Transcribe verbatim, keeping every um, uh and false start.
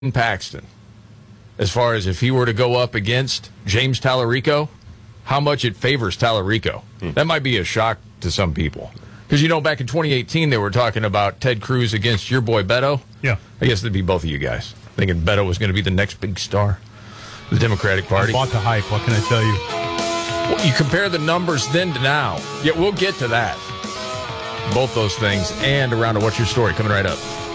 Paxton, as far as if he were to go up against James Tallarico, how much it favors Tallarico. Hmm. That might be a shock to some people. Because, you know, back in twenty eighteen, they were talking about Ted Cruz against your boy Beto. Yeah. I guess it'd be both of you guys, thinking Beto was going to be the next big star of the Democratic Party. I bought the hype. What can I tell you? Well, you compare the numbers then to now. Yeah, we'll get to that. Both those things and around to What's Your Story coming right up.